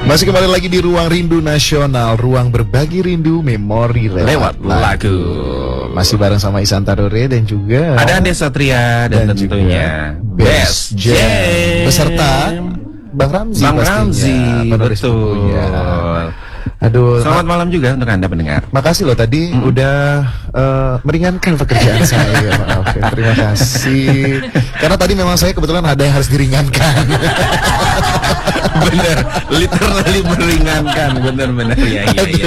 Masih kembali lagi di Ruang Rindu Nasional, ruang berbagi rindu memori lewat lagu. Masih bareng sama Ihsan Tarore dan juga ada Ande Satria dan tentunya Best Jam beserta Bang Ramzi. Bang Ramzi, betul. Aduh, selamat malam juga untuk Anda pendengar. Makasih loh tadi udah meringankan pekerjaan saya. Maaf ya, terima kasih. Karena tadi memang saya kebetulan ada yang harus diringankan. Bener, literally meringankan, bener-bener ya.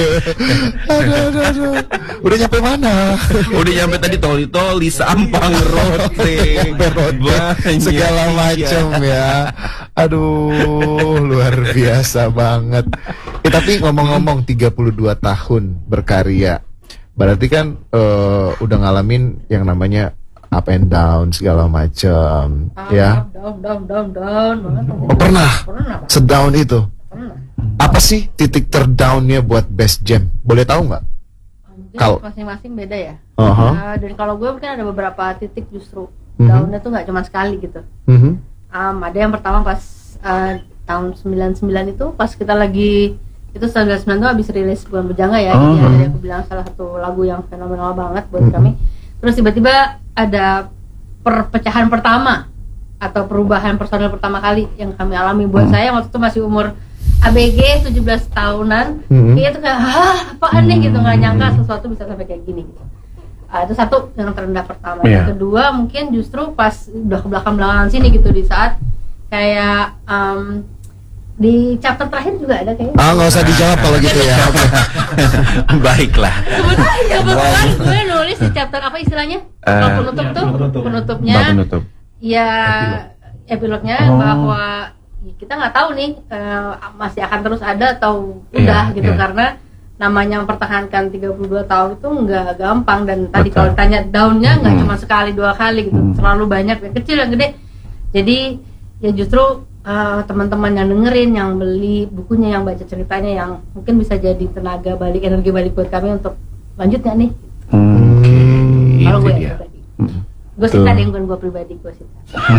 Aduh. Udah nyampe mana? Udah nyampe tadi toli Sampang, Rote, segala macam ya. Aduh, luar biasa banget. Tapi ngomong-ngomong 32 tahun berkarya, berarti kan udah ngalamin yang namanya up and down segala macam, ya? Down. Oh, pernah? Sedown itu? Pernah. Apa sih titik terdownnya buat Best Jam? Boleh tahu nggak? Kalau masing-masing beda ya. Dan kalau gue mungkin ada beberapa titik justru downnya tuh nggak cuma sekali gitu. Ada yang pertama pas tahun 99 itu pas kita lagi itu 99 tuh habis rilis Bulan Bujangga ya. Jadi ada aku bilang salah satu lagu yang fenomenal banget buat kami. Terus tiba-tiba ada perpecahan pertama atau perubahan personil pertama kali yang kami alami. Buat saya waktu itu masih umur ABG 17 tahunan. Kayak itu kayak apaan nih gitu, nggak nyangka sesuatu bisa sampai kayak gini gitu. Itu satu yang terendah pertama. Yang kedua mungkin justru pas udah ke belakang-belakangan sini gitu, di saat kayak di chapter terakhir juga ada kayaknya. Nggak usah dijawab kalau gitu ya. Baiklah. Kebetulan gue nulis di chapter apa istilahnya? Penutup tuh, penutupnya. Ya, epilognya bahwa kita nggak tahu nih masih akan terus ada atau udah gitu, karena namanya mempertahankan 32 tahun itu nggak gampang. Dan tadi kalau tanya downnya nggak cuma sekali dua kali gitu, terlalu banyak, yang kecil yang gede. Jadi ya justru teman-teman yang dengerin, yang beli bukunya, yang baca ceritanya, yang mungkin bisa jadi tenaga balik, energi balik buat kami untuk lanjutnya nih. Kalau gue ya tadi, gue sih tadi yang gue pribadi, gue sih.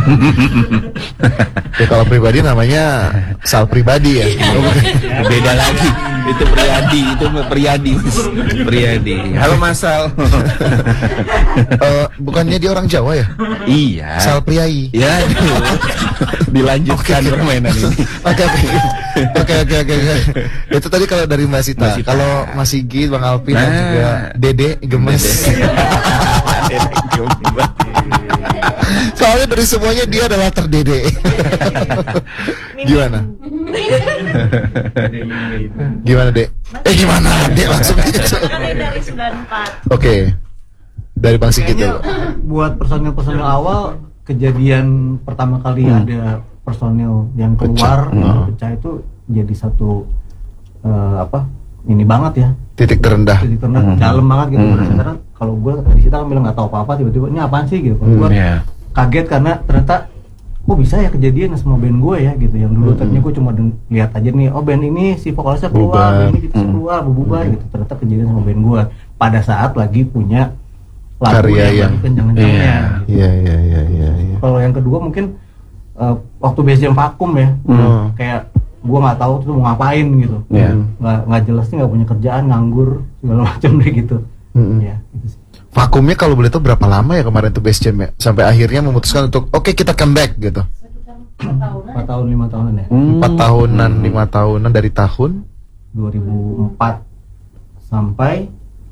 Ya, kalau pribadi namanya Sal pribadi ya. Beda lagi. Itu Priyadi. Halo Mas Sal. Bukannya dia orang Jawa ya? Iya. Sal Priai. Ya, dilanjutkan permainan ini. Oke. Itu tadi kalau dari Mbak Sita. Kalau Mas Sigit, Bang Alvin dan juga Dede Gemes. Soalnya dari semuanya dia adalah terdede. Gimana? Gimana Dek? Gimana Dek langsung aja. Dari 94. Oke. Dari Bang Sigit dulu. Buat personil awal, kejadian pertama kali ada personil yang keluar pecah itu jadi satu ini banget ya. Titik terendah dalam banget gitu. Karena kalau gue di situ kan bilang nggak tahu apa-apa, tiba-tiba ini apaan sih gitu. Gue kaget karena ternyata kok bisa ya kejadian sama band gue ya gitu. Yang dulu tadinya gue cuma lihat aja nih, band ini si vokalisnya keluar, band ini gitu keluar, bubar gitu. Ternyata kejadian sama band gue pada saat lagi punya lagu karya yang kencang-kencangnya. Iya. Kalau yang kedua mungkin waktu Best Jam vakum ya, kayak gue nggak tahu tuh mau ngapain gitu, nggak jelas nih, nggak punya kerjaan, nganggur segala macam deh gitu. Ya, gitu sih. Vakumnya kalau boleh tahu berapa lama ya kemarin tuh Best Jam ya? Sampai akhirnya memutuskan untuk oke, kita comeback gitu. 4 tahun 5 tahunan ya. 4 tahunan 5 tahunan dari tahun 2004 sampai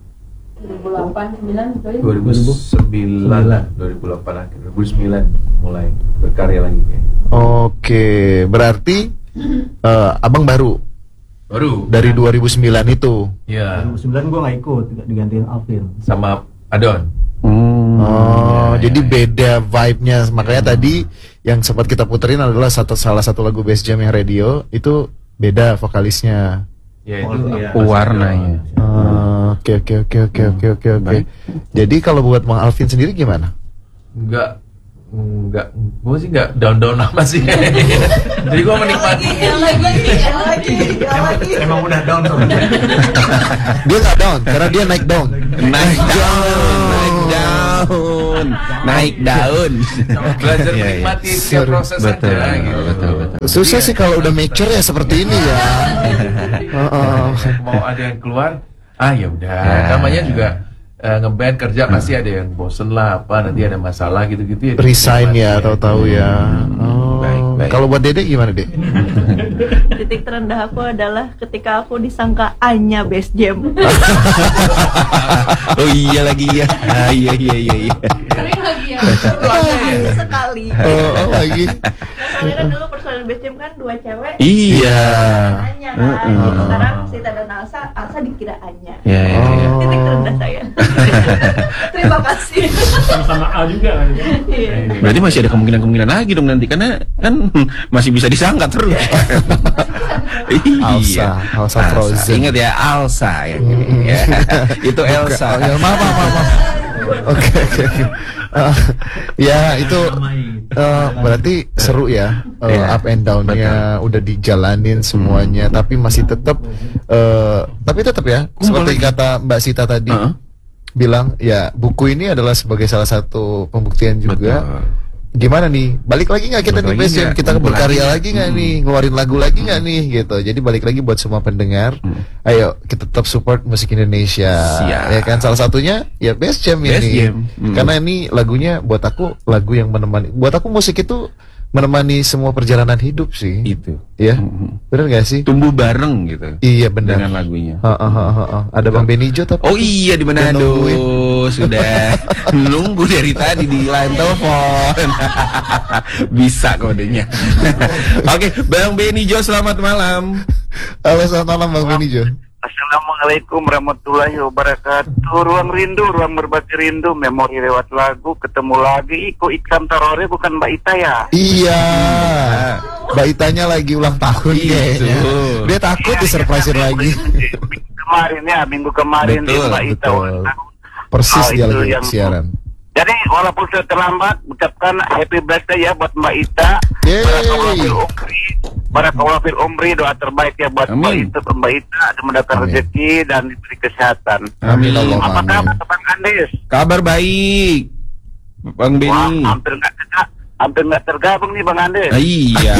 2008, 2008 akhir 2009 mulai berkarya lagi kayak. Oke, berarti abang baru dari 2009 itu. Iya. 2009 gue nggak ikut, digantiin Alvin Sama Adon. Jadi beda vibe-nya. Makanya tadi yang sempat kita puterin adalah salah satu lagu Best Jam yang radio itu beda vokalisnya. Ya itu warnanya. Oke. Jadi kalau buat Bang Alvin sendiri gimana? Enggak, gue sih enggak down amat sih. Jadi gue menikmati. emang udah down tuh. Dia nggak down karena dia naik down. daun, naik daun. Belajar Iya, iya. menikmati tiap proses Betul, aja gitu. betul. Susah sih kalau udah mature ya seperti ini ya. Mau ada yang keluar, ya udah. Namanya juga ngeband kerja pasti ada yang bosen lah apa, nanti ada masalah gitu-gitu ya. Resign ya, tahu-tahu ya. Baik. Kalau buat Dede gimana, Dek? Titik terendah aku adalah ketika aku disangka Anya Best Jam. Oh iya lagi ya. Iya. Sering lagi ya. Sekali. Oh lagi. Soalnya dulu personil Best Jam kan 2 cewek. Iya. Anya kan. Sekarang Sita dan Alsa dikira Anya. Iya. Titik terendah saya. Terima kasih. Sama A juga kan. Iya. Berarti masih ada kemungkinan lagi dong nanti karena kan masih bisa disangka terus. Alsa Frozen. Ingat ya Alsa ya. Itu Elsa. Oh, ya, maaf. Oke. Ya itu berarti seru ya, up and down-nya udah dijalanin semuanya, tapi masih tetap ya seperti kata Mbak Sita tadi bilang ya, buku ini adalah sebagai salah satu pembuktian juga. Betul. Gimana nih, balik lagi nggak kita nih Best Jam, kita berkarya lagi nggak nih, ngeluarin lagu lagi nggak nih gitu. Jadi balik lagi buat semua pendengar, ayo kita tetap support musik Indonesia. Siap. Ya kan, salah satunya ya Best Jam Best ini. Jam. Karena ini lagunya buat aku lagu yang menemani, buat aku musik itu menemani semua perjalanan hidup sih. Itu. Ya, bener gak sih? Tumbuh bareng gitu. Iya benar. Dengan lagunya. Ada Bang Benijo tapi. Oh iya di mana sudah nunggu dari tadi di line telepon. Bisa kodenya. Oke, Bang Benijo selamat malam. Halo, selamat malam Bang Benijo. Assalamualaikum warahmatullahi wabarakatuh. Ruang rindu, ruang berbagi rindu, memori lewat lagu, ketemu lagi. Iko Iksan Tarore bukan Mbak Ita ya? Iya. Mbak Itanya lagi ulang tahun kayaknya. Dia takut disurprisein lagi. Minggu kemarin Betul, Mbak Ita betul. ulang tahun. Persis dia itu lagi yang- siaran. Jadi walaupun sudah terlambat, ucapkan happy birthday ya buat Mbak Ita. Barakallahu fil umri, doa terbaik ya buat Mbak Ita, ada mendapat rezeki dan diberi kesehatan. Amin. Apa kabar Bang Andes? Kabar baik. Bang Beni. Wah, hampir nggak tergabung nih Bang Andes. Iya.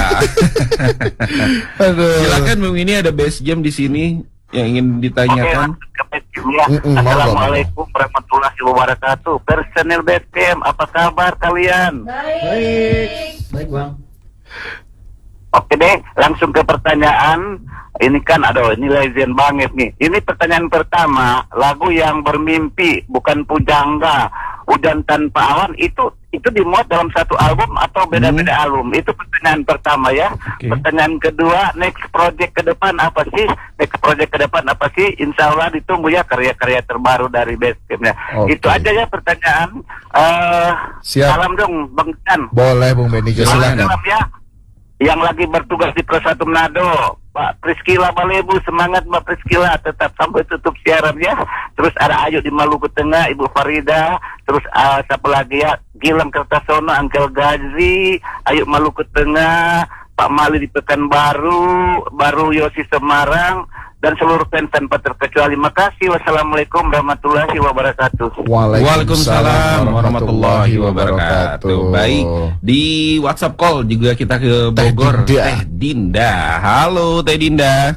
Silakan Bang, ini ada Best Jam di sini yang ingin ditanyakan. Assalamualaikum warahmatullahi wabarakatuh. Personil Best Jam, apa kabar kalian? Baik Bang. Oke deh, langsung ke pertanyaan. Ini kan, ini legend banget nih. Ini pertanyaan pertama, lagu yang bermimpi, bukan pujangga, Hujan Tanpa Awan, itu dimuat dalam satu album atau beda-beda album? Itu pertanyaan pertama ya. Pertanyaan kedua, next project ke depan apa sih? Insya Allah ditunggu ya karya-karya terbaru dari Best Jam-nya. Itu aja ya pertanyaan. Siap. Salam dong Bang Jan. Boleh Bung Benijo, silakan. Salam ya. Yang lagi bertugas di Pro 1 Manado, Pak Priskila Balebu, semangat Mbak Priskila, tetap sampai tutup siaran ya. Terus ada Ayu di Maluku Tengah, Ibu Farida, terus siapa lagi ya, Gilang Kertasono, Angkel Gazi, Ayu Maluku Tengah, Pak Mali di Pekanbaru, Baru Yosi Semarang, dan seluruh fan-fan terkecuali. Makasih. Wassalamualaikum warahmatullahi wabarakatuh. Waalaikumsalam warahmatullahi wabarakatuh. Baik, di WhatsApp call juga kita ke Bogor. Teh Dinda. Halo Teh Dinda.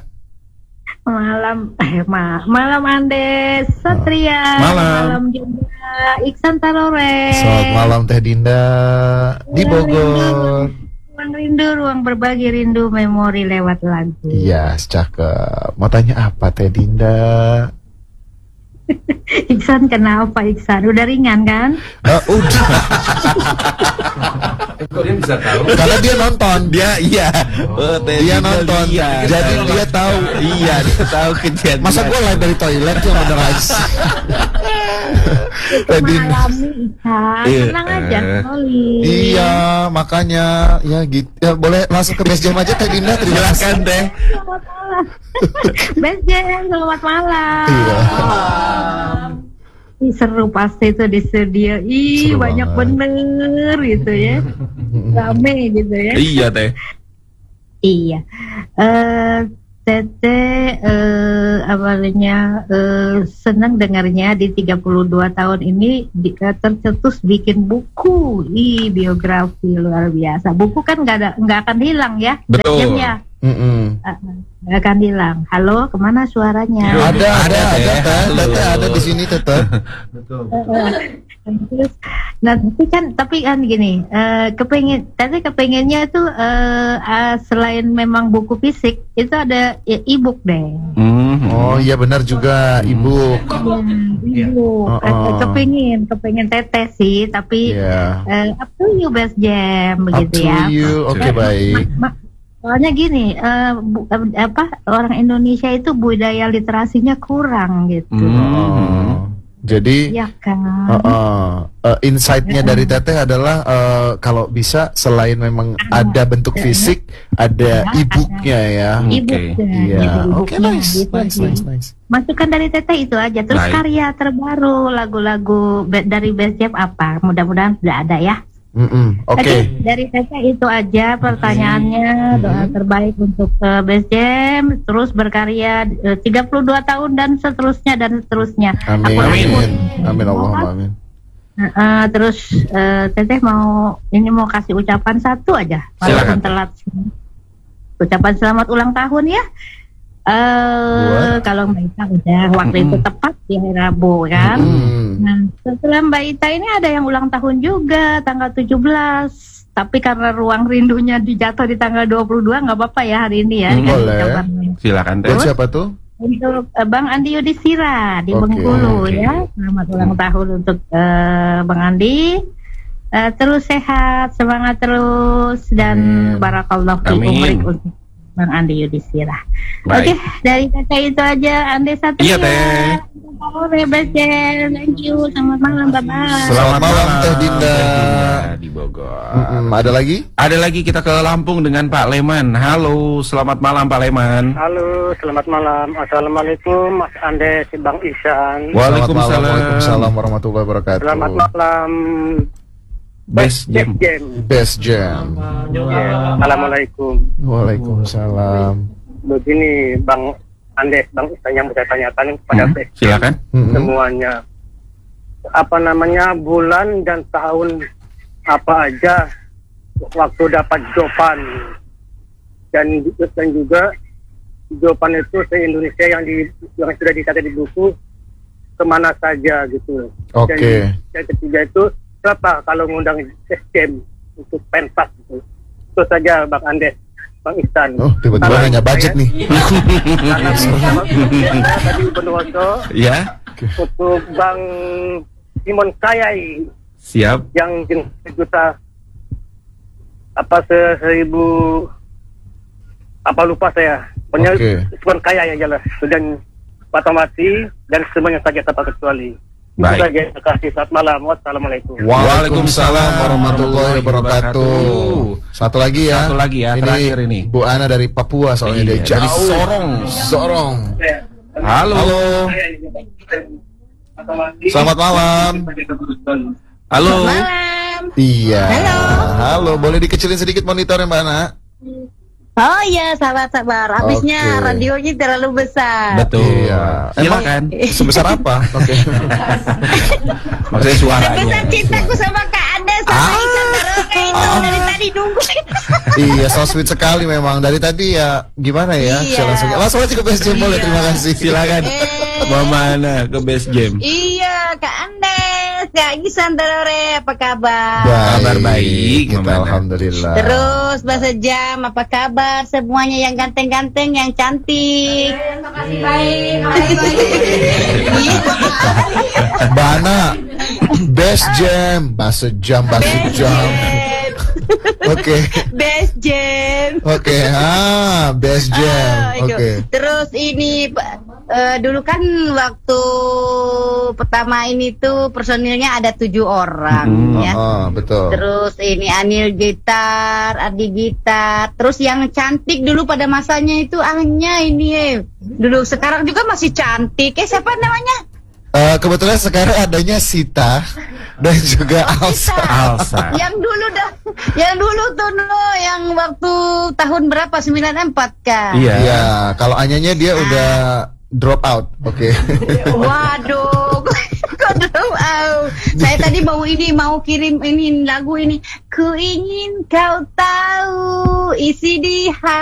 Malam Andes Satria. Malam juga Iksan Tarore. Selamat malam Teh Dinda di Bogor. Ruang rindu, ruang berbagi rindu, memori lewat lagu. Iya, cakep. Mau tanya apa Teh Dinda? Iksan kenapa Iksan? Udah ringan kan? Udah. Kok dia bisa tahu? Karena dia nonton. Dia Dia nonton. Jadi dia tahu. Iya, dia tahu kejadian. Masa gue live dari toilet yang bener aja. Mengalami Iksan. Tenang aja, Oli. Iya, makanya ya gitu. Ya, boleh langsung ke Best Jam aja Teh Dinda. Terima kasih. Silakan Teh. Selamat malam. Best Jam, selamat malam. Iya. Ih, seru pasti itu di studio. Seru Banyak banget. bener gitu ya. Rame gitu ya. Iya Teh. Iya. Tete senang dengarnya di 32 tahun ini tercetus bikin buku, biografi luar biasa. Buku kan nggak akan hilang ya, betul. Nggak akan hilang. Halo, kemana suaranya? Ada di sini tetap. Betul. Nah, tapi kan gini, kepengennya tuh selain memang buku fisik itu ada e-book deh. Oh iya benar juga e-book. E-book. Kepengen Teteh sih, tapi up to you Best Jam begitu ya. Up to you, oke baik. Soalnya gini, orang Indonesia itu budaya literasinya kurang gitu. Jadi ya kan? Insight-nya dari Teteh adalah kalau bisa selain memang ada bentuk fisik, ada e-booknya ya. Oke, nice. Masukan dari Teteh itu aja. Terus karya terbaru, lagu-lagu dari Best Jam apa? Mudah-mudahan sudah ada ya. Oke. Dari Teteh itu aja pertanyaannya. Doa terbaik untuk Best Jam, terus berkarya 32 tahun dan seterusnya. Amin. Amin Allahumma amin. Terus Teteh mau kasih ucapan satu aja. Walaupun telat. Ucapan selamat ulang tahun ya. Kalau Mbak Ita udah waktu itu tepat di hari Rabu kan. Nah, setelah Mbak Ita ini ada yang ulang tahun juga tanggal 17. Tapi karena ruang rindunya dijatuh di tanggal 22 nggak apa-apa ya hari ini ya. Boleh. Silakan Teh. Siapa tuh? Untuk Bang Andi Yudhistira di Bengkulu ya. Selamat ulang tahun untuk Bang Andi. Terus sehat, semangat terus dan barakallahu fi umrik untuk Bang Andi Yudhistira. Oke, dari Teteh itu aja. Andi Satria. Iya Teh. Best Jam. Thank you. Selamat malam, Bapak. Selamat malam Teh Dinda di Bogor. Ada lagi? Ada lagi, kita ke Lampung dengan Pak Leman. Halo, selamat malam Pak Leman. Halo, selamat malam. Assalamualaikum Mas Andes, Bang Ihsan. Waalaikumsalam warahmatullahi wabarakatuh. Selamat malam. Best Jam. Assalamualaikum. Waalaikumsalam. Begini Bang Andes, Bang Ihsan yang saya tanyakan kepada silakan. Semuanya. Apa namanya bulan dan tahun apa aja waktu dapat jawaban dan juga jawaban itu se-Indonesia yang sudah dicatat di buku kemana saja gitu. Oke. Dan yang ketiga itu siapa kalau ngundang sistem untuk pentas gitu. Itu saja Bang Andes, Bang Ihsan. Oh, tiba-tiba nanya budget nih. Tadi Bondowoso. Ya. Untuk Bang Simon Kayai. Siap. Yang juta apa 1000 apa lupa saya. Pokoknya Simon Kayai aja lah. Dan Patamati dan semuanya saja tanpa kecuali. Baik. Terima kasih. Selamat malam. Wassalamualaikum. Waalaikumsalam warahmatullahi wabarakatuh. Satu lagi ya. Terakhir ini. Bu Ana dari Papua soalnya dia jauh. Dari Sorong. Halo. Selamat malam. Halo. Malam. Iya. Halo. Boleh dikecilin sedikit monitornya Mbak Ana? Oh iya, sabar. Habisnya radionya terlalu besar. Betul. Iya. Silakan. Sebesar apa? Oke. Maksudnya suaranya. Sebesar cintaku sama Kak Anda sama Ihsan itu dari tadi nunggu. Iya, so sweet sekali memang. Dari tadi ya gimana ya? Iya. Langsung aja ke Best Jam boleh. Terima kasih. Silakan. Mau mana ke Best Jam? Iya, Kak Andes, Kak Ihsan Terore, apa kabar? Kabar baik, kita alhamdulillah. Terus Bahasa Jam, apa kabar? Semuanya yang ganteng-ganteng, yang cantik. Terima kasih baik. Bana, Best Jam, Bahasa Jam. Oke. Best Jam. Oke, Best Jam. Oke. Terus ini dulu kan waktu pertama ini tuh personilnya ada 7 orang ya. Betul. Terus ini Anil gitar, Ardi gitar. Terus yang cantik dulu pada masanya itu Anya ini. Dulu sekarang juga masih cantik. Siapa namanya? Kebetulan sekarang adanya Sita dan juga Alsa. Yang dulu tuh yang waktu tahun berapa 94 kan? Iya. Kalau Anyanya dia udah drop out. Oke. Waduh, kok drop out? Saya tadi mau kirim ini lagu ini. Ku ingin kau tahu isi di hati.